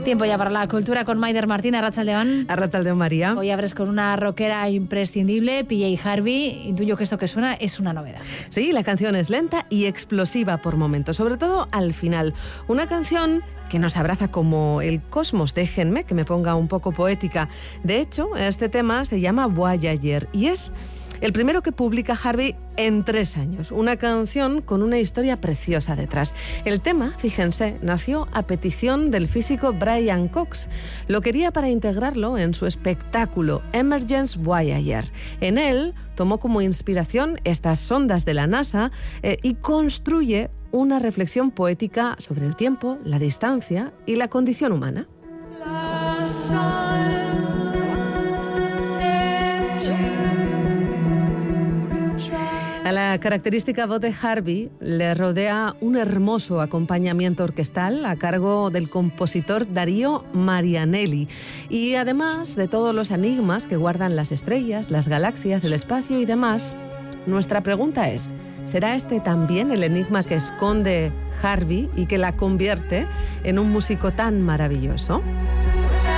Tiempo ya para la cultura con Maider Martín, Arratsaldeon. Arratsaldeon, María. Hoy abres con una rockera imprescindible, PJ Harvey. Intuyo que esto que suena es una novedad. Sí, la canción es lenta y explosiva por momentos, sobre todo al final. Una canción que nos abraza como el cosmos. Déjenme que me ponga un poco poética. De hecho, este tema se llama Voyager y es el primero que publica Harvey en 3 años. Una canción con una historia preciosa detrás. El tema, fíjense, nació a petición del físico Brian Cox. Lo quería para integrarlo en su espectáculo Emergence Voyager. En él tomó como inspiración estas sondas de la NASA y construye una reflexión poética sobre el tiempo, la distancia y la condición humana. A la característica voz de Harvey le rodea un hermoso acompañamiento orquestal a cargo del compositor Darío Marianelli. Y además de todos los enigmas que guardan las estrellas, las galaxias, el espacio y demás, nuestra pregunta es: ¿será este también el enigma que esconde Harvey y que la convierte en un músico tan maravilloso?